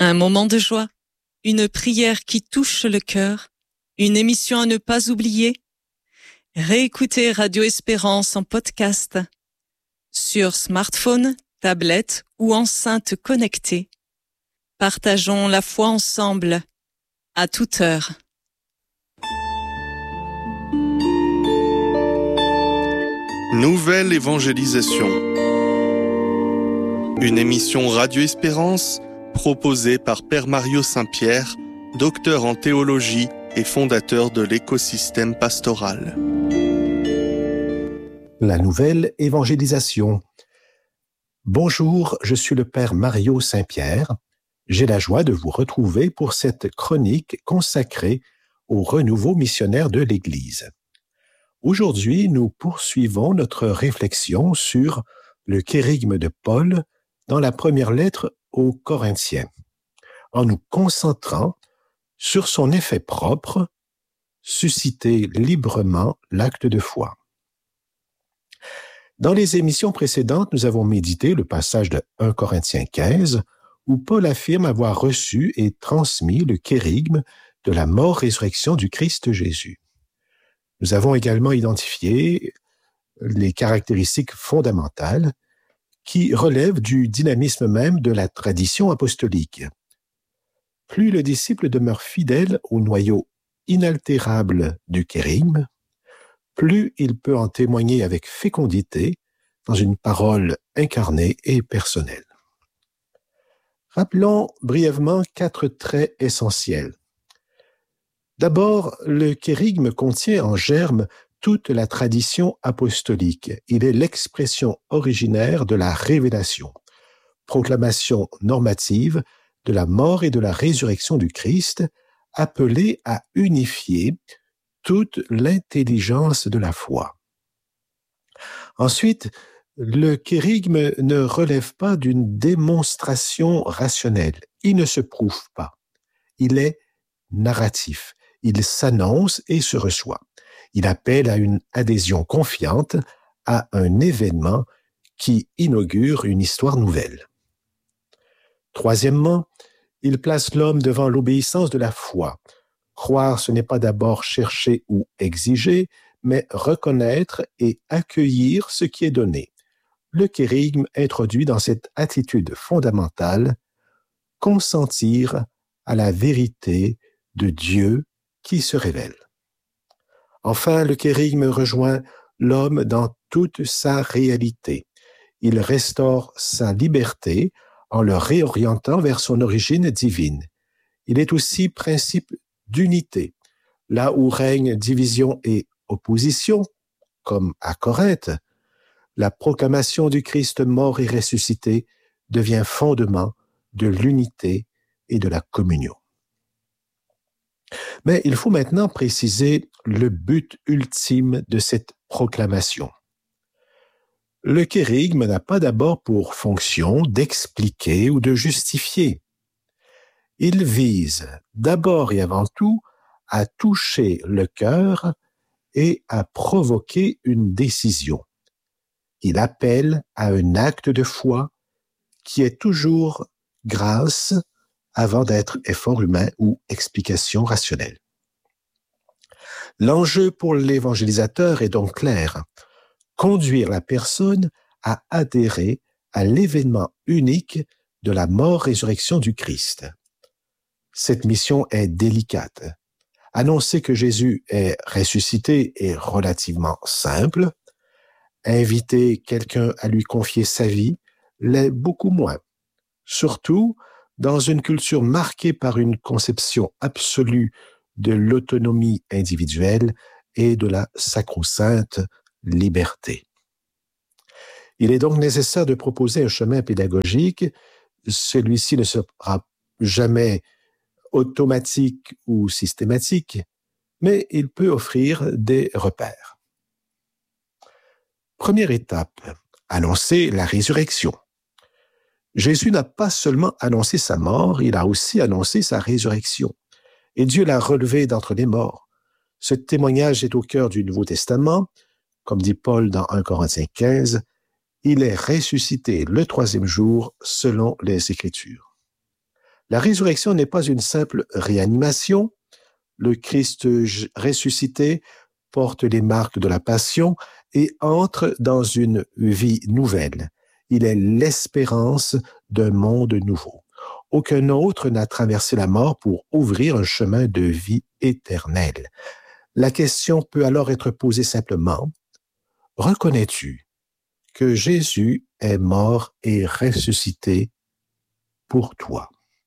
Un moment de joie, une prière qui touche le cœur, une émission à ne pas oublier. Réécoutez Radio Espérance en podcast sur smartphone, tablette ou enceinte connectée. Partageons la foi ensemble, à toute heure. Nouvelle évangélisation. Une émission Radio Espérance proposée par Père Mario Saint-Pierre, docteur en théologie et fondateur de l'écosystème pastoral. La nouvelle évangélisation. Bonjour, je suis le Père Mario Saint-Pierre. J'ai la joie de vous retrouver pour cette chronique consacrée au renouveau missionnaire de l'Église. Aujourd'hui, nous poursuivons notre réflexion sur le kérygme de Paul dans la première lettre aux Corinthiens, en nous concentrant sur son effet propre, susciter librement l'acte de foi. Dans les émissions précédentes, nous avons médité le passage de 1 Corinthiens 15, où Paul affirme avoir reçu et transmis le kérygme de la mort-résurrection du Christ Jésus. Nous avons également identifié les caractéristiques fondamentales qui relèvent du dynamisme même de la tradition apostolique. Plus le disciple demeure fidèle au noyau inaltérable du kérygme, plus il peut en témoigner avec fécondité dans une parole incarnée et personnelle. Rappelons brièvement 4 traits essentiels. D'abord, le kérygme contient en germe toute la tradition apostolique. Il est l'expression originaire de la révélation, proclamation normative de la mort et de la résurrection du Christ, appelée à unifier toute l'intelligence de la foi. Ensuite, le kérygme ne relève pas d'une démonstration rationnelle. Il ne se prouve pas. Il est narratif. Il s'annonce et se reçoit. Il appelle à une adhésion confiante à un événement qui inaugure une histoire nouvelle. Troisièmement, il place l'homme devant l'obéissance de la foi. Croire, ce n'est pas d'abord chercher ou exiger, mais reconnaître et accueillir ce qui est donné. Le kérygme introduit dans cette attitude fondamentale consentir à la vérité de Dieu qui se révèle. Enfin, le kérygme rejoint l'homme dans toute sa réalité. Il restaure sa liberté en le réorientant vers son origine divine. Il est aussi principe d'unité. Là où règne division et opposition, comme à Corinthe, la proclamation du Christ mort et ressuscité devient fondement de l'unité et de la communion. Mais il faut maintenant préciser le but ultime de cette proclamation. Le kérygme n'a pas d'abord pour fonction d'expliquer ou de justifier. Il vise d'abord et avant tout à toucher le cœur et à provoquer une décision. Il appelle à un acte de foi qui est toujours grâce avant d'être effort humain ou explication rationnelle. L'enjeu pour l'évangélisateur est donc clair. Conduire la personne à adhérer à l'événement unique de la mort-résurrection du Christ. Cette mission est délicate. Annoncer que Jésus est ressuscité est relativement simple. Inviter quelqu'un à lui confier sa vie l'est beaucoup moins. Surtout dans une culture marquée par une conception absolue de l'autonomie individuelle et de la sacro-sainte liberté. Il est donc nécessaire de proposer un chemin pédagogique. Celui-ci ne sera jamais automatique ou systématique, mais il peut offrir des repères. Première étape, annoncer la résurrection. Jésus n'a pas seulement annoncé sa mort, il a aussi annoncé sa résurrection. Et Dieu l'a relevé d'entre les morts. Ce témoignage est au cœur du Nouveau Testament. Comme dit Paul dans 1 Corinthiens 15, il est ressuscité le 3e jour selon les Écritures. La résurrection n'est pas une simple réanimation. Le Christ ressuscité porte les marques de la passion et entre dans une vie nouvelle. Il est l'espérance d'un monde nouveau. Aucun autre n'a traversé la mort pour ouvrir un chemin de vie éternelle. La question peut alors être posée simplement, reconnais-tu que Jésus est mort et ressuscité pour toi?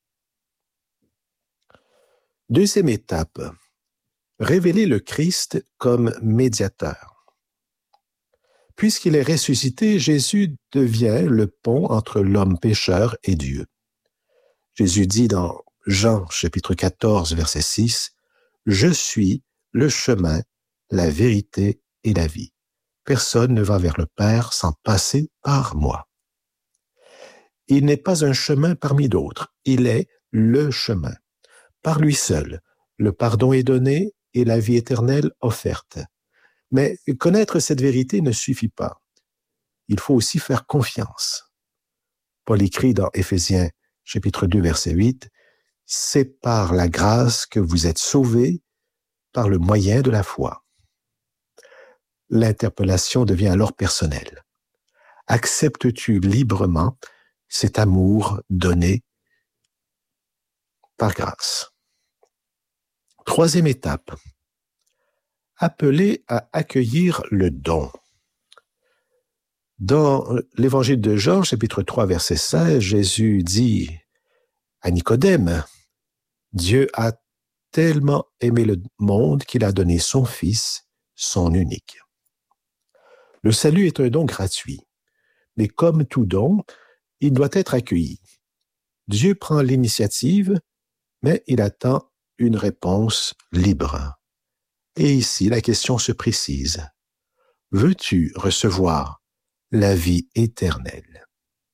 Deuxième étape, révéler le Christ comme médiateur. Puisqu'il est ressuscité, Jésus devient le pont entre l'homme pécheur et Dieu. Jésus dit dans Jean chapitre 14, verset 6, « Je suis le chemin, la vérité et la vie. Personne ne va vers le Père sans passer par moi. » Il n'est pas un chemin parmi d'autres, il est le chemin. Par lui seul, le pardon est donné et la vie éternelle offerte. Mais connaître cette vérité ne suffit pas. Il faut aussi faire confiance. Paul écrit dans Éphésiens chapitre 2, verset 8, « C'est par la grâce que vous êtes sauvés par le moyen de la foi. » L'interpellation devient alors personnelle. Acceptes-tu librement cet amour donné par grâce? Troisième étape, appeler à accueillir le don. Dans l'évangile de Jean, chapitre 3, verset 16, Jésus dit à Nicodème, « Dieu a tellement aimé le monde qu'il a donné son Fils, son unique. » Le salut est un don gratuit, mais comme tout don, il doit être accueilli. Dieu prend l'initiative, mais il attend une réponse libre. Et ici, la question se précise. Veux-tu recevoir la vie éternelle?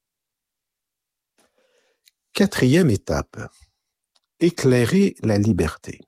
Quatrième étape, éclairer la liberté.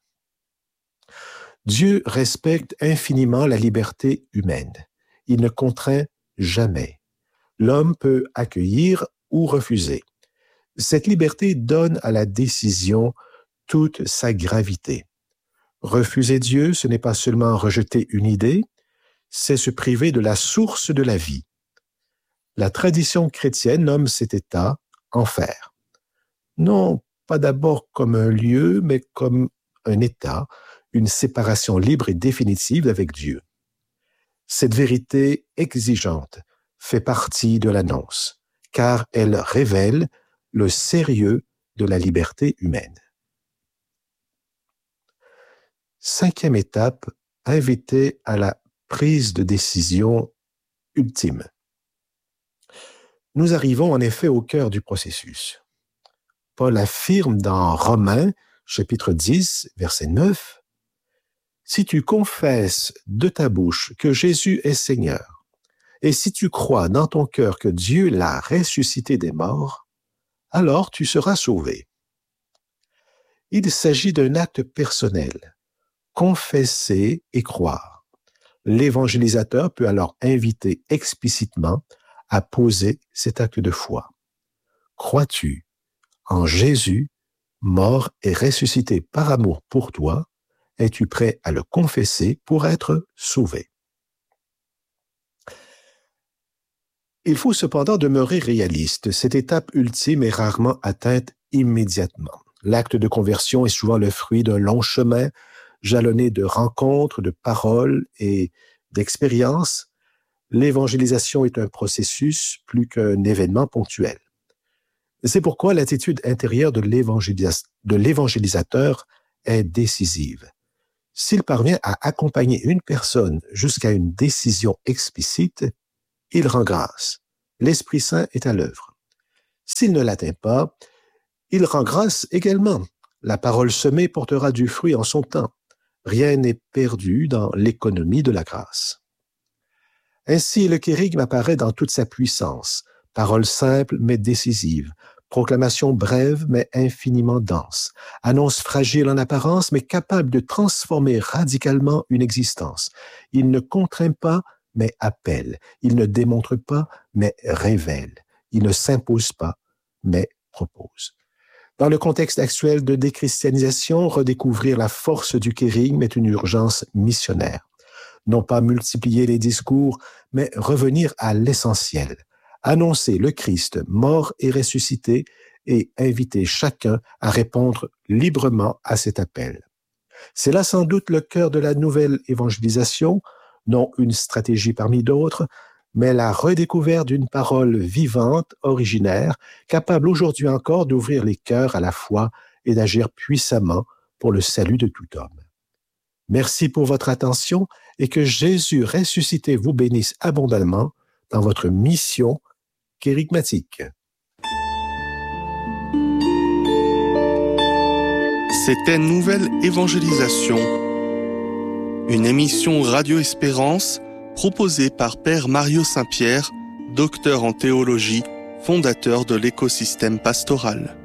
Dieu respecte infiniment la liberté humaine. Il ne contraint jamais. L'homme peut accueillir ou refuser. Cette liberté donne à la décision toute sa gravité. Refuser Dieu, ce n'est pas seulement rejeter une idée, c'est se priver de la source de la vie. La tradition chrétienne nomme cet état enfer. Non pas d'abord comme un lieu, mais comme un état, une séparation libre et définitive avec Dieu. Cette vérité exigeante fait partie de l'annonce, car elle révèle le sérieux de la liberté humaine. Cinquième étape, inviter à la prise de décision ultime. Nous arrivons en effet au cœur du processus. Paul affirme dans Romains, chapitre 10, verset 9, « Si tu confesses de ta bouche que Jésus est Seigneur, et si tu crois dans ton cœur que Dieu l'a ressuscité des morts, alors tu seras sauvé. » Il s'agit d'un acte personnel, confesser et croire. L'évangélisateur peut alors inviter explicitement à poser cet acte de foi. Crois-tu en Jésus, mort et ressuscité par amour pour toi? Es-tu prêt à le confesser pour être sauvé? Il faut cependant demeurer réaliste. Cette étape ultime est rarement atteinte immédiatement. L'acte de conversion est souvent le fruit d'un long chemin, jalonné de rencontres, de paroles et d'expériences. L'évangélisation est un processus plus qu'un événement ponctuel. C'est pourquoi l'attitude intérieure de l'évangélisateur est décisive. S'il parvient à accompagner une personne jusqu'à une décision explicite, il rend grâce. L'Esprit Saint est à l'œuvre. S'il ne l'atteint pas, il rend grâce également. La parole semée portera du fruit en son temps. Rien n'est perdu dans l'économie de la grâce. Ainsi, le kérygme apparaît dans toute sa puissance. Parole simple mais décisive. Proclamation brève mais infiniment dense. Annonce fragile en apparence mais capable de transformer radicalement une existence. Il ne contraint pas mais appelle. Il ne démontre pas mais révèle. Il ne s'impose pas mais propose. Dans le contexte actuel de déchristianisation, redécouvrir la force du kérigme est une urgence missionnaire. Non pas multiplier les discours, mais revenir à l'essentiel. Annoncer le Christ mort et ressuscité et inviter chacun à répondre librement à cet appel. C'est là sans doute le cœur de la nouvelle évangélisation, non une stratégie parmi d'autres, mais la redécouverte d'une parole vivante, originaire, capable aujourd'hui encore d'ouvrir les cœurs à la foi et d'agir puissamment pour le salut de tout homme. Merci pour votre attention et que Jésus ressuscité vous bénisse abondamment dans votre mission kérigmatique. C'était Nouvelle Évangélisation, une émission Radio Espérance proposée par Père Mario Saint-Pierre, docteur en théologie, fondateur de l'écosystème pastoral.